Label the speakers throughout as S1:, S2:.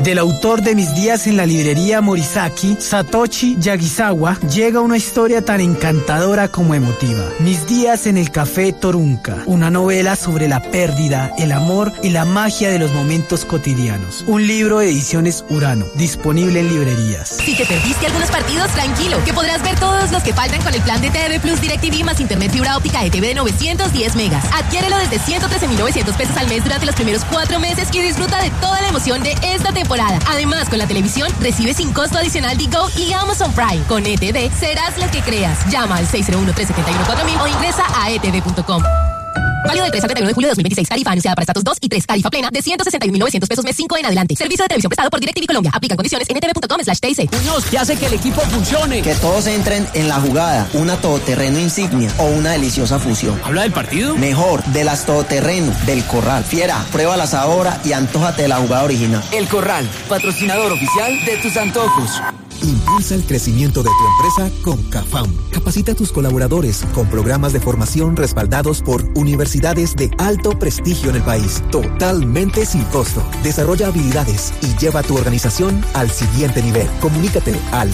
S1: Del autor de Mis días en la librería Morisaki, Satoshi Yagisawa, llega una historia tan encantadora como emotiva. Mis días en el café Torunka, una novela sobre la pérdida, el amor y la magia de los momentos cotidianos. Un libro de Ediciones Urano, disponible en librerías.
S2: Si te perdiste algunos partidos, tranquilo, que podrás ver todos los que faltan con el plan de TV Plus DirecTV más internet fibra óptica ETV de 910 megas. Adquiérelo desde 113.900 pesos al mes durante los primeros 4 meses y disfruta de toda la emoción de esta temporada. Además, con la televisión, recibe sin costo adicional Digo y Amazon Prime. Con ETV, serás lo que creas. Llama al 601-371-4000 o ingresa a etv.com. Válido del 3 al 31 de julio de 2026. Tarifa anunciada para estratos 2 y 3. Tarifa plena de 161.900 pesos mes 5 en adelante. Servicio de televisión prestado por DirecTV Colombia. Aplican condiciones en etv.com/TIC.
S3: Muñoz, ¿qué hace que el equipo funcione?
S4: Que todos entren en la jugada. Una todoterreno insignia o una deliciosa fusión.
S3: ¿Habla del partido?
S4: Mejor, de las todoterreno, del Corral. Fiera, pruébalas ahora y antójate de la jugada original.
S5: El Corral, patrocinador oficial de tus antojos.
S6: Impulsa el crecimiento de tu empresa con CAFAM. Capacita a tus colaboradores con programas de formación respaldados por universidades de alto prestigio en el país, totalmente sin costo. Desarrolla habilidades y lleva a tu organización al siguiente nivel. Comunícate al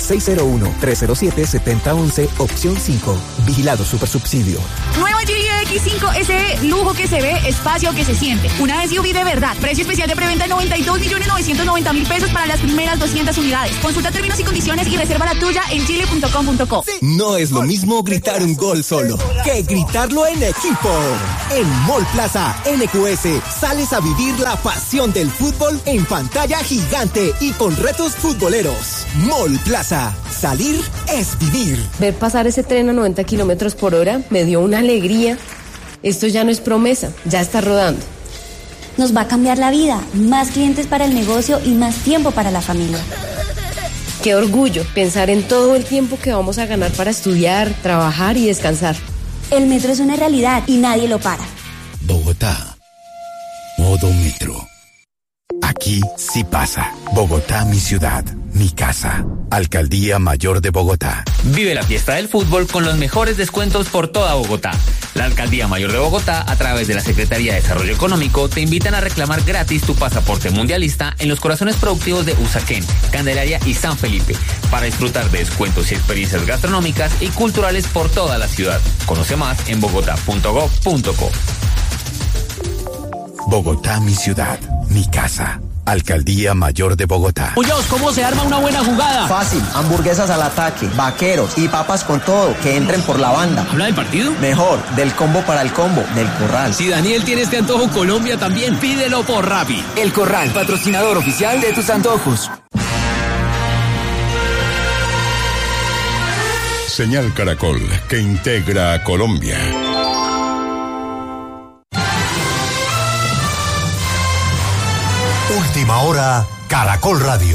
S6: 601-307-7011, opción 5. Vigilado Supersubsidio.
S7: Nueva Geely X5 SE, lujo que se ve, espacio que se siente. Una SUV de verdad. Precio especial de preventa de 92.990.000 pesos para las primeras 200 unidades. Consulta términos y condiciones y reserva la tuya en chile.com.co.
S6: No es lo mismo gritar un gol solo que gritarlo en equipo. En Mall Plaza NQS sales a vivir la pasión del fútbol en pantalla gigante y con retos futboleros. Mall Plaza, salir es vivir.
S8: Ver pasar ese tren a 90 kilómetros por hora me dio una alegría. Esto ya no es promesa, ya está rodando.
S9: Nos va a cambiar la vida, más clientes para el negocio y más tiempo para la familia.
S8: Qué orgullo pensar en todo el tiempo que vamos a ganar para estudiar, trabajar y descansar.
S9: El metro es una realidad y nadie lo para.
S10: Bogotá. Modo Metro. Aquí sí pasa. Bogotá, mi ciudad, mi casa. Alcaldía Mayor de Bogotá.
S11: Vive la fiesta del fútbol con los mejores descuentos por toda Bogotá. La Alcaldía Mayor de Bogotá, a través de la Secretaría de Desarrollo Económico, te invitan a reclamar gratis tu pasaporte mundialista en los corazones productivos de Usaquén, Candelaria y San Felipe, para disfrutar de descuentos y experiencias gastronómicas y culturales por toda la ciudad. Conoce más en bogotá.gov.co.
S10: Bogotá, mi ciudad, mi casa. Alcaldía Mayor de Bogotá.
S3: Muñoz, ¿cómo se arma una buena jugada?
S4: Fácil, hamburguesas al ataque, vaqueros y papas con todo, que entren por la banda.
S3: ¿Habla del partido?
S4: Mejor, del combo para el combo, del Corral.
S3: Si Daniel tiene este antojo, Colombia también, pídelo por Rappi.
S5: El Corral, patrocinador oficial de tus antojos.
S12: Señal Caracol, que integra a Colombia.
S13: Última hora, Caracol Radio.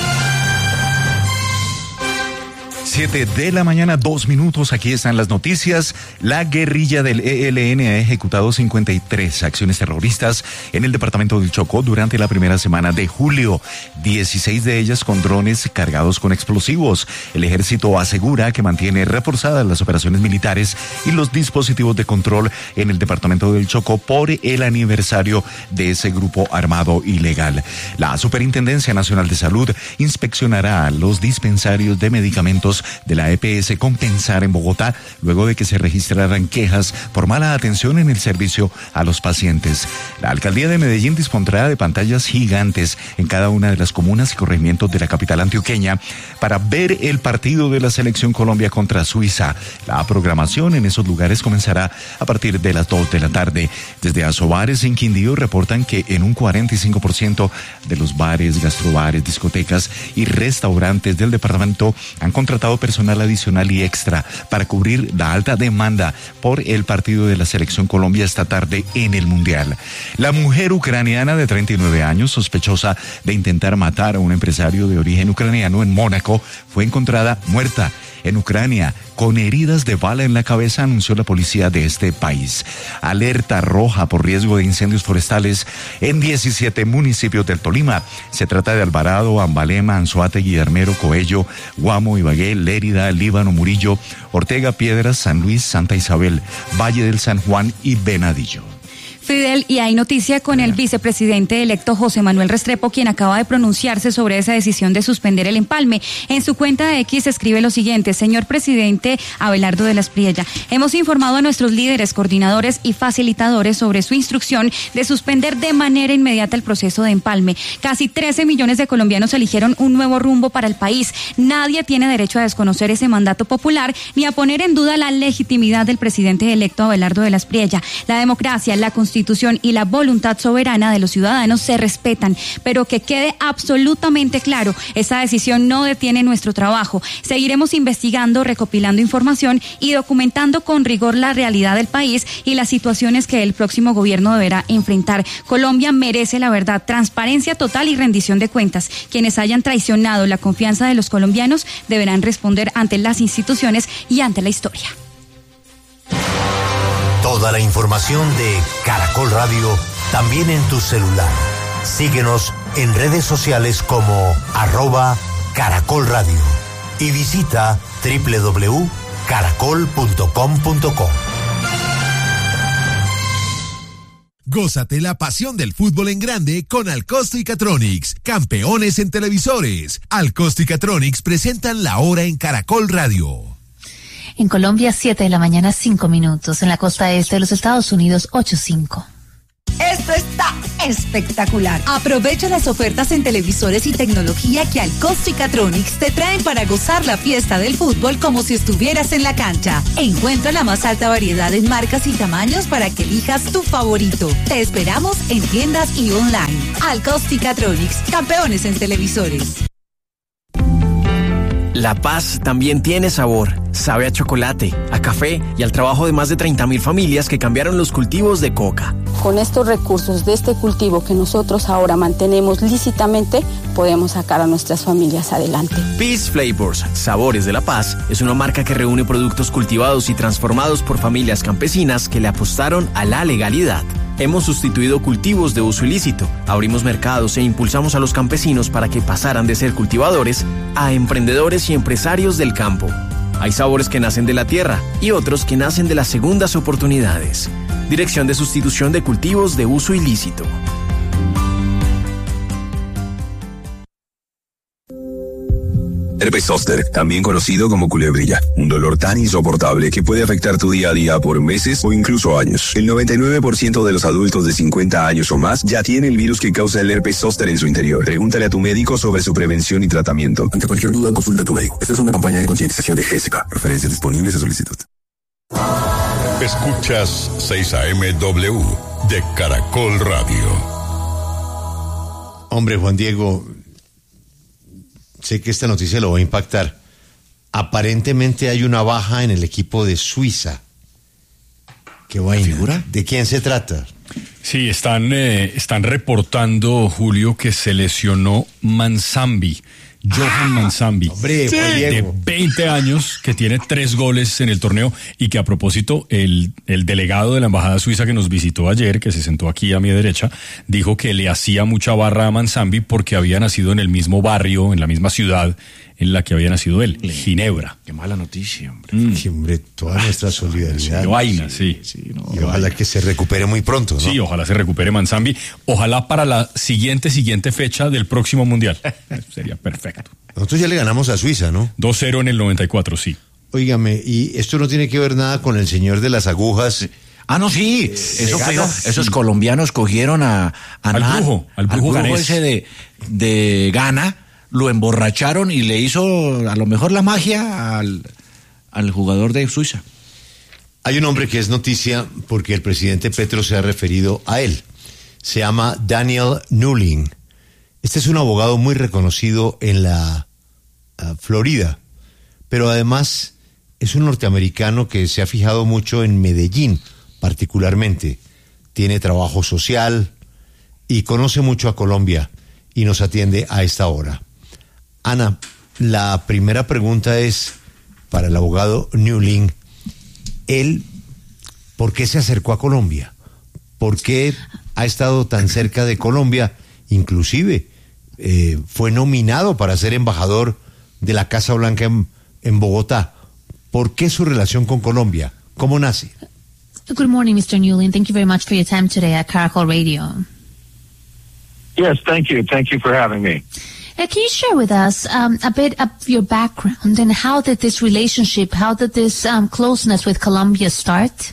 S14: 7 de la mañana, 2 minutos. Aquí están las noticias. La guerrilla del ELN ha ejecutado 53 acciones terroristas en el departamento del Chocó durante la primera semana de julio. 16 de ellas con drones cargados con explosivos. El ejército asegura que mantiene reforzadas las operaciones militares y los dispositivos de control en el departamento del Chocó por el aniversario de ese grupo armado ilegal. La Superintendencia Nacional de Salud inspeccionará los dispensarios de medicamentos de la EPS Compensar en Bogotá, luego de que se registraran quejas por mala atención en el servicio a los pacientes. La alcaldía de Medellín dispondrá de pantallas gigantes en cada una de las comunas y corregimientos de la capital antioqueña para ver el partido de la Selección Colombia contra Suiza. La programación en esos lugares comenzará a partir de las 2 de la tarde. Desde Asobares en Quindío reportan que en un 45% de los bares, gastrobares, discotecas y restaurantes del departamento han contratado personal adicional y extra para cubrir la alta demanda por el partido de la Selección Colombia esta tarde en el Mundial. La mujer ucraniana de 39 años, sospechosa de intentar matar a un empresario de origen ucraniano en Mónaco, fue encontrada muerta en Ucrania con heridas de bala en la cabeza, anunció la policía de este país. Alerta roja por riesgo de incendios forestales en 17 municipios del Tolima. Se trata de Alvarado, Ambalema, Anzoátegui, Armero, Coello, Guamo, Ibagué, Lérida, Líbano, Murillo, Ortega, Piedras, San Luis, Santa Isabel, Valle del San Juan y Venadillo.
S15: Fidel, y hay noticia con el vicepresidente electo José Manuel Restrepo, quien acaba de pronunciarse sobre esa decisión de suspender el empalme. En su cuenta de X escribe lo siguiente: señor presidente Abelardo de la Espriella, hemos informado a nuestros líderes, coordinadores y facilitadores sobre su instrucción de suspender de manera inmediata el proceso de empalme. Casi 13 millones de colombianos eligieron un nuevo rumbo para el país. Nadie tiene derecho a desconocer ese mandato popular ni a poner en duda la legitimidad del presidente electo Abelardo de la Espriella. La democracia, la Constitución y la voluntad soberana de los ciudadanos se respetan, pero que quede absolutamente claro, esa decisión no detiene nuestro trabajo. Seguiremos investigando, recopilando información y documentando con rigor la realidad del país y las situaciones que el próximo gobierno deberá enfrentar. Colombia merece la verdad, transparencia total y rendición de cuentas. Quienes hayan traicionado la confianza de los colombianos deberán responder ante las instituciones y ante la historia.
S13: Toda la información de Caracol Radio también en tu celular. Síguenos en redes sociales como @Caracol Radio y visita www.caracol.com.co.
S16: Gózate la pasión del fútbol en grande con Alcosto y Catronics, campeones en televisores. Alcosto y Catronics presentan La Hora en Caracol Radio.
S17: En Colombia, 7 de la mañana, 5 minutos. En la costa este de los Estados Unidos, 8:05.
S18: Esto está espectacular. Aprovecha las ofertas en televisores y tecnología que Alcosto y Catronics te traen para gozar la fiesta del fútbol como si estuvieras en la cancha. Encuentra la más alta variedad en marcas y tamaños para que elijas tu favorito. Te esperamos en tiendas y online. Alcosto y Catronics, campeones en televisores.
S19: La Paz también tiene sabor. Sabe a chocolate, a café y al trabajo de más de 30.000 familias que cambiaron los cultivos de coca.
S20: Con estos recursos de este cultivo que nosotros ahora mantenemos lícitamente, podemos sacar a nuestras familias adelante.
S19: Peace Flavors, Sabores de La Paz, es una marca que reúne productos cultivados y transformados por familias campesinas que le apostaron a la legalidad. Hemos sustituido cultivos de uso ilícito, abrimos mercados e impulsamos a los campesinos para que pasaran de ser cultivadores a emprendedores y empresarios del campo. Hay sabores que nacen de la tierra y otros que nacen de las segundas oportunidades. Dirección de Sustitución de Cultivos de Uso Ilícito.
S21: Herpes zóster, también conocido como culebrilla, un dolor tan insoportable que puede afectar tu día a día por meses o incluso años. El 99% de los adultos de 50 años o más ya tiene el virus que causa el herpes zóster en su interior. Pregúntale a tu médico sobre su prevención y tratamiento. Ante cualquier duda, consulta a tu médico. Esta es una campaña de concientización de GESECA. Referencias disponibles a solicitud.
S12: Escuchas 6 AM/W de Caracol Radio.
S22: Hombre, Juan Diego, sé que esta noticia lo va a impactar. Aparentemente hay una baja en el equipo de Suiza. ¿Qué vaina? ¿Figura? ¿De quién se trata?
S23: Sí, están reportando, Julio, que se lesionó Manzambi. Johan Manzambi,
S22: hombre,
S23: sí, de 20 años, que tiene 3 goles en el torneo y que, a propósito, el delegado de la Embajada Suiza que nos visitó ayer, que se sentó aquí a mi derecha, dijo que le hacía mucha barra a Manzambi porque había nacido en el mismo barrio, en la misma ciudad en la que había nacido él, Ginebra.
S24: Qué mala noticia, hombre.
S22: Que, hombre, toda nuestra solidaridad.
S23: Qué vaina, sí.
S22: Y ojalá que se recupere muy pronto, ¿no?
S23: Sí, ojalá se recupere Manzambi. Ojalá para la siguiente fecha del próximo Mundial. Sería perfecto.
S22: Nosotros ya le ganamos a Suiza, ¿no?
S23: 2-0 en el 94, sí.
S22: Óigame, ¿y esto no tiene que ver nada con el señor de las agujas?
S24: Sí. Ah, no, sí. Esos colombianos cogieron al brujo ese de Ghana, lo emborracharon y le hizo a lo mejor la magia al jugador de Suiza.
S22: Hay un hombre que es noticia porque el presidente Petro se ha referido a él. Se llama Daniel Nuling. Este es un abogado muy reconocido en la Florida, pero además es un norteamericano que se ha fijado mucho en Medellín, particularmente. Tiene trabajo social y conoce mucho a Colombia y nos atiende a esta hora. Ana, la primera pregunta es para el abogado Nuling. Él, ¿por qué se acercó a Colombia? ¿Por qué ha estado tan cerca de Colombia? Inclusive fue nominado para ser embajador de la Casa Blanca en Bogotá. ¿Por qué su relación con Colombia? ¿Cómo nace?
S17: Good morning, Mr. Newling. Thank you very much for your time today at Caracol Radio.
S1: Yes, thank you. Thank you for having me.
S17: Can you share with us a bit of your background and how did this relationship, how did this closeness with Colombia start?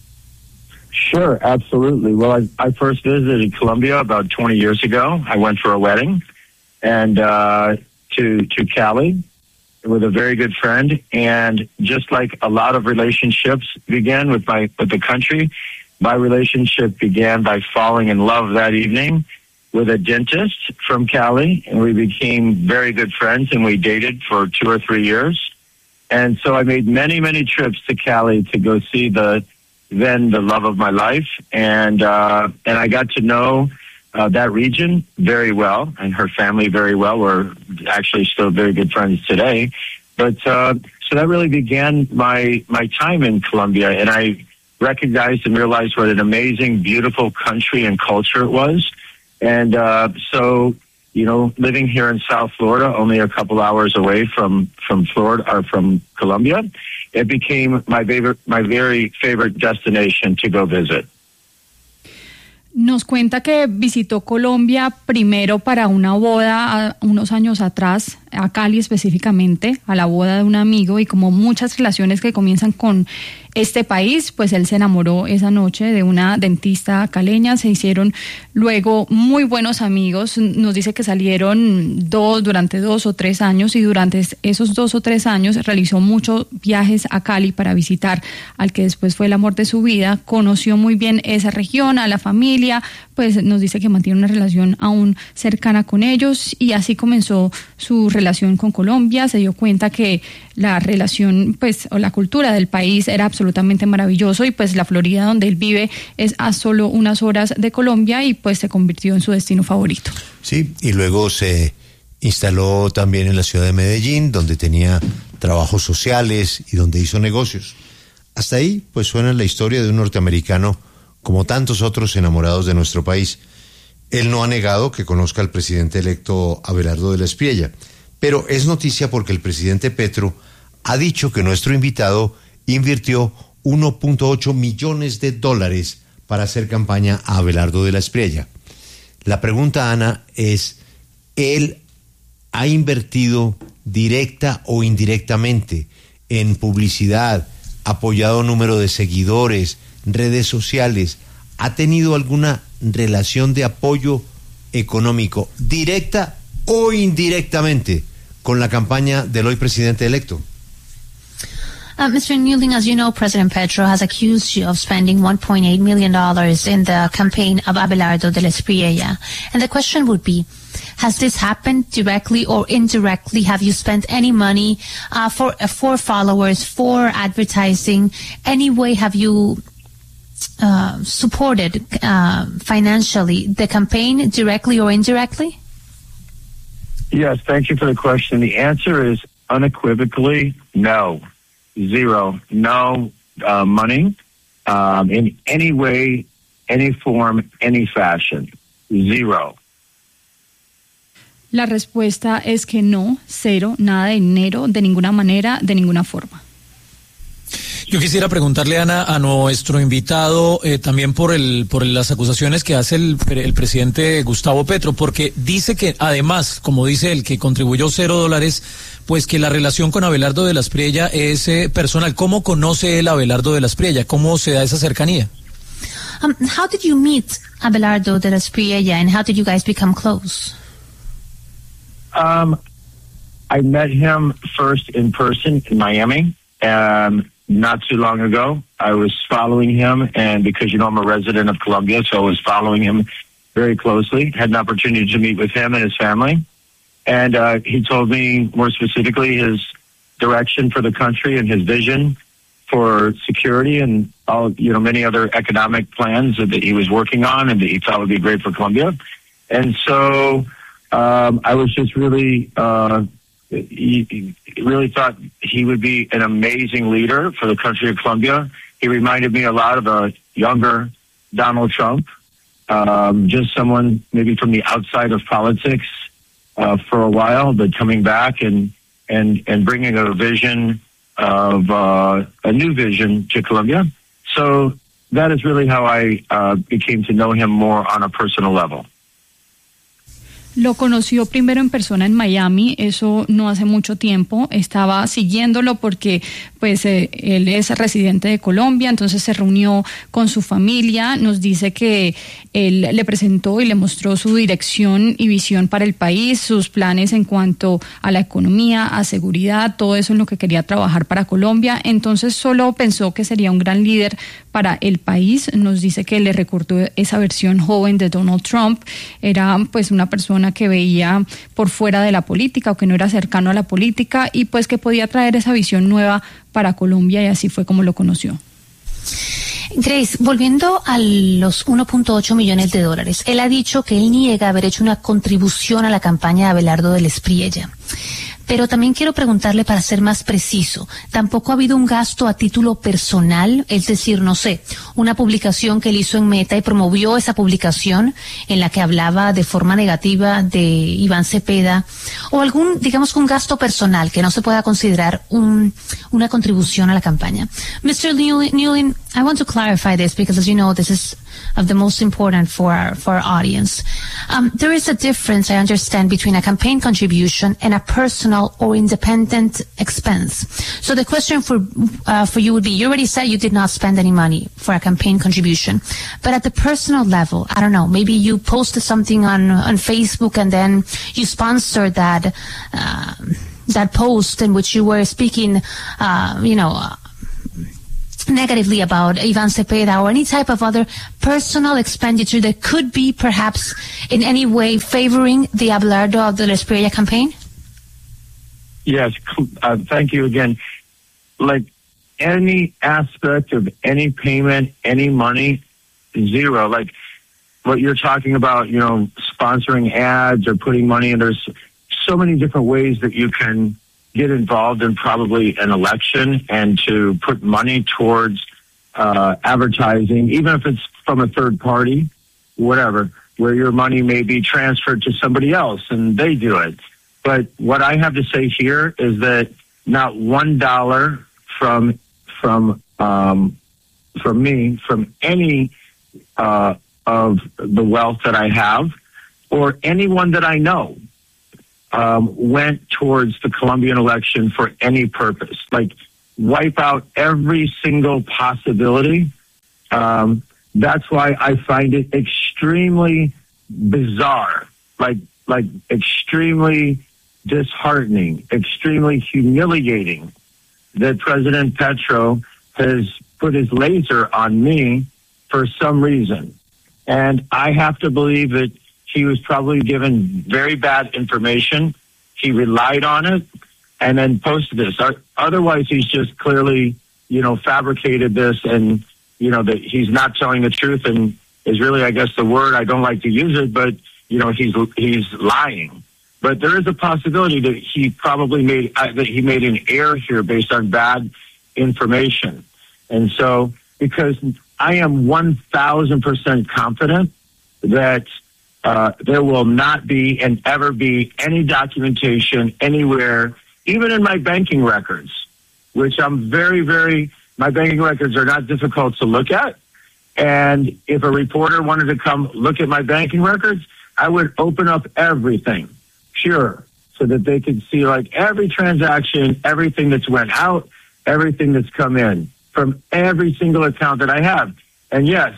S1: Sure, absolutely. Well, I first visited Colombia about 20 years ago. I went for a wedding and to Cali with a very good friend. And just like a lot of relationships began with the country, my relationship began by falling in love that evening with a dentist from Cali, and we became very good friends, and we dated for 2 or 3 years. And so I made many, many trips to Cali to go see the love of my life, and I got to know that region very well, and her family very well. We're actually still very good friends today. But so that really began my time in Colombia, and I recognized and realized what an amazing, beautiful country and culture it was. And so, living here in South Florida, only a couple hours away from Florida or from Colombia, it became my very favorite destination to go visit.
S15: Nos cuenta que visitó Colombia primero para una boda unos años atrás, a Cali específicamente, a la boda de un amigo, y como muchas relaciones que comienzan con este país, pues él se enamoró esa noche de una dentista caleña, se hicieron luego muy buenos amigos. Nos dice que salieron durante 2 o 3 años, y durante esos 2 o 3 años realizó muchos viajes a Cali para visitar al que después fue el amor de su vida. Conoció muy bien esa región, a la familia, pues nos dice que mantiene una relación aún cercana con ellos, y así comenzó su relación con Colombia. Se dio cuenta que la relación, pues, o la cultura del país era absolutamente maravilloso, y pues la Florida donde él vive es a solo unas horas de Colombia, y pues se convirtió en su destino favorito.
S22: Sí, y luego se instaló también en la ciudad de Medellín, donde tenía trabajos sociales y donde hizo negocios. Hasta ahí, pues, suena la historia de un norteamericano como tantos otros enamorados de nuestro país. Él no ha negado que conozca al presidente electo Abelardo de la Espriella, pero es noticia porque el presidente Petro ha dicho que nuestro invitado invirtió $1.8 millones para hacer campaña a Abelardo de la Espriella. La pregunta, Ana, es, ¿él ha invertido directa o indirectamente en publicidad, apoyado número de seguidores, redes sociales? ¿Ha tenido alguna relación de apoyo económico, directa o indirectamente, con la campaña del hoy presidente electo?
S17: Mr. Newling, as you know, President Petro has accused you of spending $1.8 million in the campaign of Abelardo de la Espriella. And the question would be, has this happened directly or indirectly? Have you spent any money for followers, for advertising? Any way have you supported financially the campaign, directly or indirectly?
S1: Yes, thank you for the question. The answer is unequivocally no. Zero. No money in any way, any form, any fashion. Zero.
S15: La respuesta es que no, cero, nada de dinero, de ninguna manera, de ninguna forma.
S2: Yo quisiera preguntarle, Ana, a nuestro invitado también por las acusaciones que hace el presidente Gustavo Petro, porque dice que además, como dice él, que contribuyó $0, pues que la relación con Abelardo de la Espriella es personal. ¿Cómo conoce él a Abelardo de la Espriella? ¿Cómo se da esa cercanía?
S17: How did you meet Abelardo de la Espriella, and how did you guys become close?
S1: I met him first in person in Miami. Not too long ago, I was following him, and because, I'm a resident of Colombia, so I was following him very closely. Had an opportunity to meet with him and his family. And he told me more specifically his direction for the country and his vision for security and all, many other economic plans that he was working on and that he thought would be great for Colombia. And so I was just really... He really thought he would be an amazing leader for the country of Colombia. He reminded me a lot of a younger Donald Trump, just someone maybe from the outside of politics for a while, but coming back and bringing a vision of a new vision to Colombia. So that is really how I became to know him more on a personal level.
S15: Lo conoció primero en persona en Miami, eso no hace mucho tiempo. Estaba siguiéndolo porque pues él es residente de Colombia, entonces se reunió con su familia. Nos dice que él le presentó y le mostró su dirección y visión para el país, sus planes en cuanto a la economía, a seguridad, todo eso en lo que quería trabajar para Colombia. Entonces solo pensó que sería un gran líder para el país. Nos dice que le recordó esa versión joven de Donald Trump. Era pues una persona que veía por fuera de la política o que no era cercano a la política y pues que podía traer esa visión nueva para Colombia, y así fue como lo conoció.
S17: Grace, volviendo a los 1.8 millones de dólares, él ha dicho que él niega haber hecho una contribución a la campaña de Abelardo del Espriella. Pero también quiero preguntarle, para ser más preciso, ¿tampoco ha habido un gasto a título personal? Es decir, no sé, una publicación que él hizo en Meta y promovió esa publicación en la que hablaba de forma negativa de Iván Cepeda, o algún, digamos, un gasto personal que no se pueda considerar una contribución a la campaña. Mr. Newlin, I want to clarify this because, as you know, this is of the most important for our audience. There is a difference, I understand, between a campaign contribution and a personal or independent expense. So the question for you would be, you already said you did not spend any money for a campaign contribution, but at the personal level, I don't know, maybe you posted something on Facebook and then you sponsored that post in which you were speaking, negatively about Ivan Cepeda, or any type of other personal expenditure that could be perhaps in any way favoring the Abelardo de la Espriella campaign?
S1: Yes, thank you again. Like any aspect of any payment, any money, zero. Like what you're talking about, sponsoring ads or putting money in, there's so many different ways that you can get involved in probably an election and to put money towards advertising, even if it's from a third party, whatever, where your money may be transferred to somebody else and they do it. But what I have to say here is that not $1 from me, from any of the wealth that I have, or anyone that I know, went towards the Colombian election for any purpose. Like wipe out every single possibility. That's why I find it extremely bizarre, like extremely disheartening, extremely humiliating that President Petro has put his laser on me for some reason. And I have to believe that he was probably given very bad information. He relied on it and then posted this. Otherwise, he's just clearly, fabricated this, and, that he's not telling the truth, and is really, I guess, the word, I don't like to use it, but, he's lying. But there is a possibility that he probably made an error here based on bad information. And so, because I am 1,000% confident that there will not be and ever be any documentation anywhere, even in my banking records, which I'm my banking records are not difficult to look at. And if a reporter wanted to come look at my banking records, I would open up everything, pure, so that they could see like every transaction, everything that's went out, everything that's come in from every single account that I have. And yes,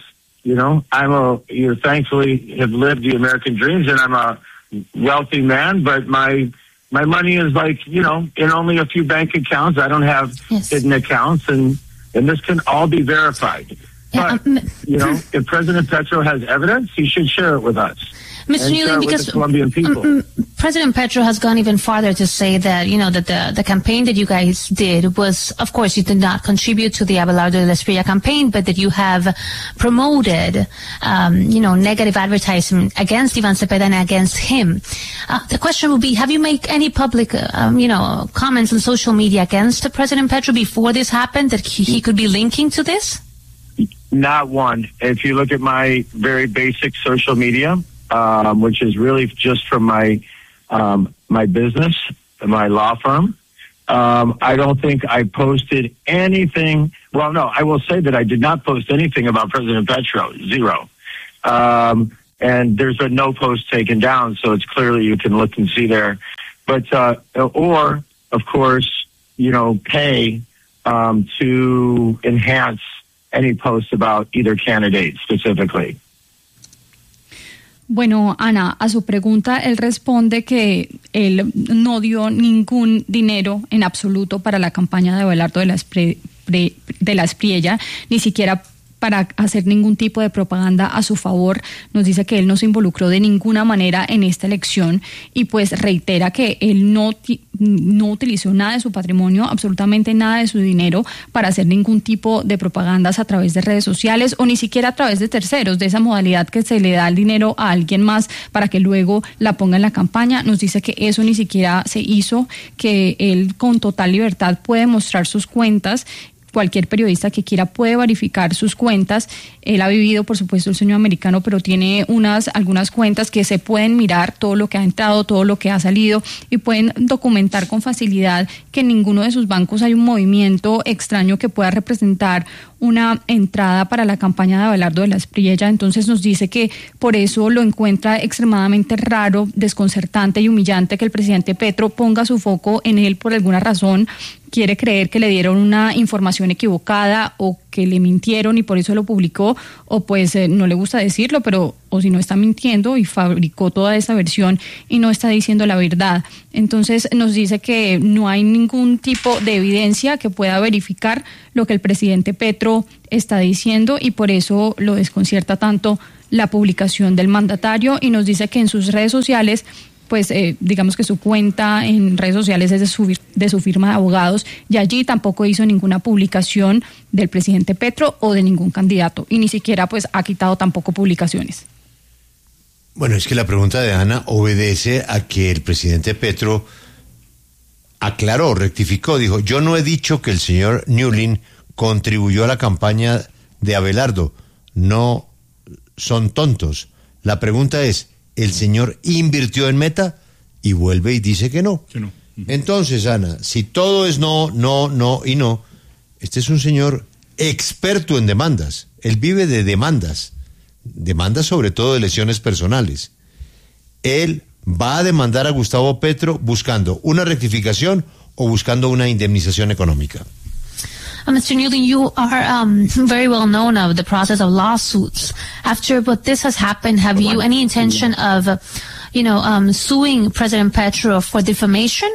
S1: you thankfully have lived the American dreams, and I'm a wealthy man, but my money is in only a few bank accounts. I don't have hidden accounts, and this can all be verified. But, if President Petro has evidence, he should share it with us.
S17: Mr. Newlin, because
S1: the Colombian people.
S17: President Petro has gone even farther to say that, that the campaign that you guys did was, of course, you did not contribute to the Abelardo de la Espriella campaign, but that you have promoted, negative advertising against Ivan Cepeda and against him. The question would be, have you made any public, comments on social media against President Petro before this happened that he could be linking to this?
S1: Not one. If you look at my very basic social media, which is really just from my business, my law firm, I don't think I posted anything. Well, no, I will say that I did not post anything about President Petro, zero. And there's been no post taken down, so it's clearly you can look and see there. But, or, of course, pay to enhance any posts about either candidate specifically.
S15: Bueno, Ana, a su pregunta, él responde que él no dio ningún dinero en absoluto para la campaña de Abelardo de la Espriella, ni siquiera para hacer ningún tipo de propaganda a su favor. Nos dice que él no se involucró de ninguna manera en esta elección y pues reitera que él no utilizó nada de su patrimonio, absolutamente nada de su dinero para hacer ningún tipo de propagandas a través de redes sociales o ni siquiera a través de terceros, de esa modalidad que se le da el dinero a alguien más para que luego la ponga en la campaña. Nos dice que eso ni siquiera se hizo, que él con total libertad puede mostrar sus cuentas. Cualquier periodista que quiera puede verificar sus cuentas. Él ha vivido, por supuesto, el sueño americano, pero tiene algunas cuentas que se pueden mirar todo lo que ha entrado, todo lo que ha salido y pueden documentar con facilidad que en ninguno de sus bancos hay un movimiento extraño que pueda representar una entrada para la campaña de Abelardo de la Espriella. Entonces nos dice que por eso lo encuentra extremadamente raro, desconcertante y humillante que el presidente Petro ponga su foco en él por alguna razón. Quiere creer que le dieron una información equivocada o que le mintieron y por eso lo publicó, o pues no le gusta decirlo, pero o si no está mintiendo y fabricó toda esta versión y no está diciendo la verdad. Entonces nos dice que no hay ningún tipo de evidencia que pueda verificar lo que el presidente Petro está diciendo y por eso lo desconcierta tanto la publicación del mandatario y nos dice que en sus redes sociales pues digamos que su cuenta en redes sociales es de su firma de abogados y allí tampoco hizo ninguna publicación del presidente Petro o de ningún candidato y ni siquiera pues ha quitado tampoco publicaciones.
S22: Bueno, es que la pregunta de Ana obedece a que el presidente Petro aclaró, rectificó, dijo, yo no he dicho que el señor Newlin contribuyó a la campaña de Abelardo, no son tontos. La pregunta es, ¿el señor invirtió en Meta? Y vuelve y dice que no.
S23: Que no.
S22: Entonces, Ana, si todo es no, este es un señor experto en demandas. Él vive de demandas sobre todo de lesiones personales. Él va a demandar a Gustavo Petro buscando una rectificación o buscando una indemnización económica.
S17: Mr. Newlin, you are very well known of the process of lawsuits. After what this has happened, have you any intention of, suing President Petro for defamation?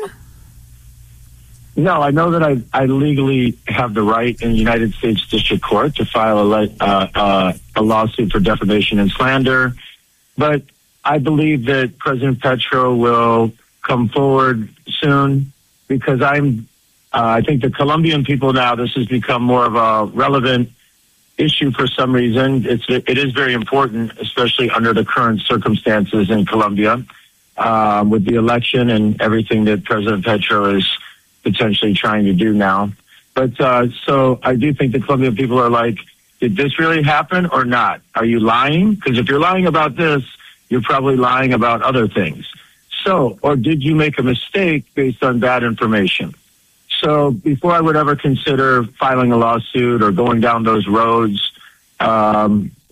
S1: No, I know that I legally have the right in the United States District Court to file a lawsuit for defamation and slander, but I believe that President Petro will come forward soon because I think the Colombian people now, this has become more of a relevant issue for some reason. It is very important, especially under the current circumstances in Colombia, with the election and everything that President Petro is potentially trying to do now. But so I do think the Colombian people are like, did this really happen or not? Are you lying? Because if you're lying about this, you're probably lying about other things. So, or did you make a mistake based on bad information? So before I would ever consider filing a lawsuit or going down those roads, I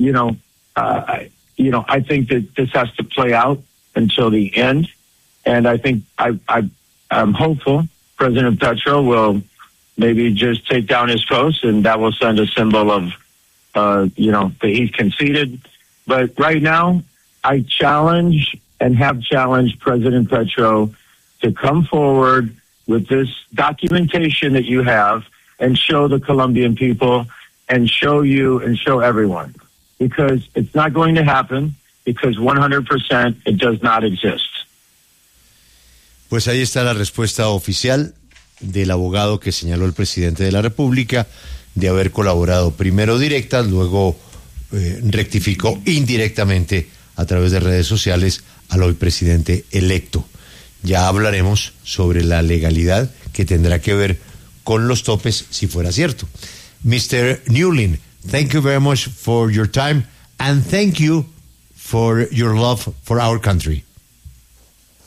S1: think that this has to play out until the end. And I think I'm hopeful President Petro will maybe just take down his post and that will send a symbol of, that he's conceded. But right now, I challenge and have challenged President Petro to come forward with this documentation that you have and show the Colombian people and show you and show everyone. Because it's not going to happen because 100% it does not exist.
S22: Pues ahí está la respuesta oficial del abogado que señaló el presidente de la República de haber colaborado primero directa, luego rectificó indirectamente a través de redes sociales al hoy presidente electo. Ya hablaremos sobre la legalidad que tendrá que ver con los topes si fuera cierto. Mr. Newlin, thank you very much for your time and thank you for your love for our country.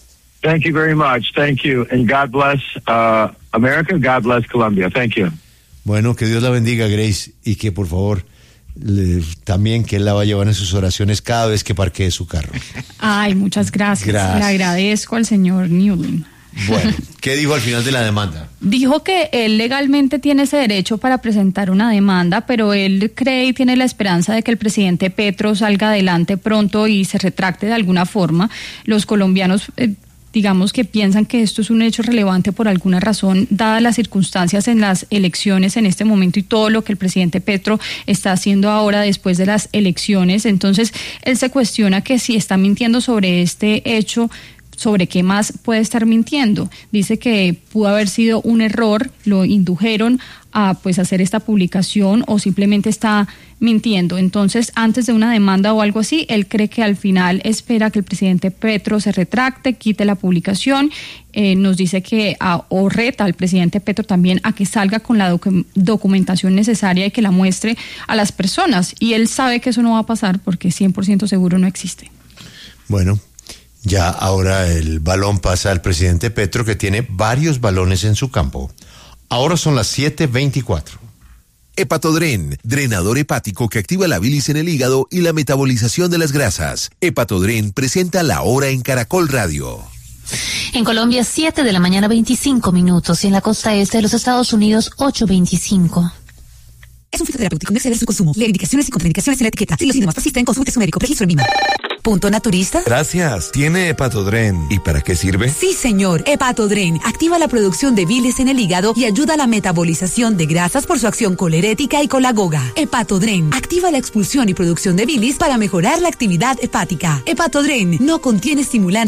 S1: Thank you very much. Thank you. And God bless America. God bless Colombia. Thank you.
S22: Bueno, que Dios la bendiga, Grace, y que por favor también que él la va a llevar en sus oraciones cada vez que parquee su carro.
S15: Ay, muchas gracias. Le agradezco al señor Newling.
S22: Bueno, ¿qué dijo al final de la demanda?
S15: Dijo que él legalmente tiene ese derecho para presentar una demanda, pero él cree y tiene la esperanza de que el presidente Petro salga adelante pronto y se retracte de alguna forma. Los colombianos digamos que piensan que esto es un hecho relevante por alguna razón, dadas las circunstancias en las elecciones en este momento y todo lo que el presidente Petro está haciendo ahora después de las elecciones. Entonces, él se cuestiona que si está mintiendo sobre este hecho, ¿sobre qué más puede estar mintiendo? Dice que pudo haber sido un error, lo indujeron a pues hacer esta publicación o simplemente está mintiendo. Entonces, antes de una demanda o algo así, él cree que al final espera que el presidente Petro se retracte, quite la publicación. Nos dice que o reta al presidente Petro también a que salga con la documentación necesaria y que la muestre a las personas. Y él sabe que eso no va a pasar porque 100% seguro no existe.
S22: Bueno, ya ahora el balón pasa al presidente Petro, que tiene varios balones en su campo. Ahora son las 7:24.
S16: Hepatodren, drenador hepático que activa la bilis en el hígado y la metabolización de las grasas. Hepatodren presenta La Hora en Caracol Radio.
S17: En Colombia, 7 de la mañana, 25 minutos. Y en la costa este de los Estados Unidos, 8:25.
S18: Es un fitoterapéutico, no exceder su consumo. Leer indicaciones y contraindicaciones en la etiqueta. Si los síntomas persisten, consulte su médico. Registro en Lima. ¿Punto naturista?
S6: Gracias. ¿Tiene Hepatodren? ¿Y para qué sirve?
S18: Sí, señor. Hepatodren activa la producción de bilis en el hígado y ayuda a la metabolización de grasas por su acción colerética y colagoga. Hepatodren activa la expulsión y producción de bilis para mejorar la actividad hepática. Hepatodren no contiene estimulantes